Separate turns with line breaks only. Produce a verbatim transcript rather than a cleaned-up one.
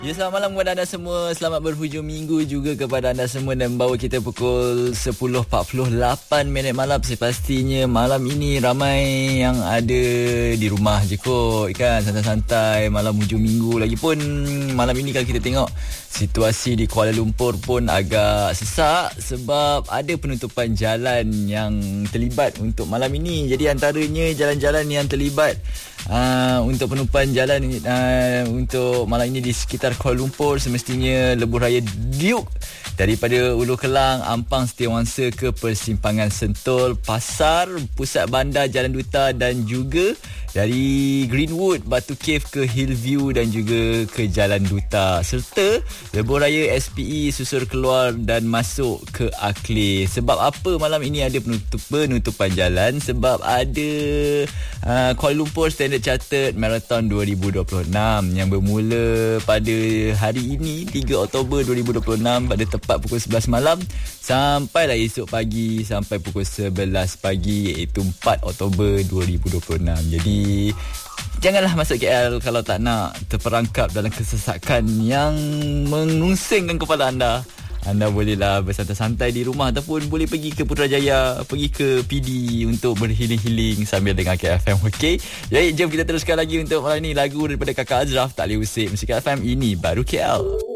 Ya, selamat malam kepada anda semua. Selamat berhujung minggu juga kepada anda semua. Dan bawa kita pukul sepuluh empat puluh lapan minit malam. Sepastinya malam ini ramai yang ada di rumah je kot, kan, santai-santai malam hujung minggu. Lagipun malam ini kalau kita tengok situasi di Kuala Lumpur pun agak sesak sebab ada penutupan jalan yang terlibat untuk malam ini. Jadi antaranya jalan-jalan yang terlibat Uh, untuk penutupan jalan uh, untuk malam ini di sekitar Kuala Lumpur, semestinya Lebuh Raya Duke daripada Ulu Kelang, Ampang, Setiawangsa ke Persimpangan Sentul, Pasar, Pusat Bandar, Jalan Duta, dan juga dari Greenwood, Batu Cave ke Hillview dan juga ke Jalan Duta, serta Lebuh Raya S P E susur keluar dan masuk ke Akhleh. Sebab apa malam ini ada penutup, penutupan jalan? Sebab ada uh, Kuala Lumpur Standard Chartered Marathon dua ribu dua puluh enam yang bermula pada hari ini tiga Oktober dua ribu dua puluh enam pada tepat pukul sebelas malam sampailah esok pagi sampai pukul sebelas pagi, iaitu empat Oktober dua ribu dua puluh enam. Jadi janganlah masuk K L kalau tak nak terperangkap dalam kesesakan yang menungsingkan kepala anda. Anda bolehlah bersantai-santai di rumah ataupun boleh pergi ke Putrajaya, pergi ke P D untuk berhealing-healing sambil dengar K F M. Okey. Jadi jom kita teruskan lagi untuk malam ni lagu daripada Kakak Azraf, Tak Boleh Usik. Musik K F M, ini baru K L.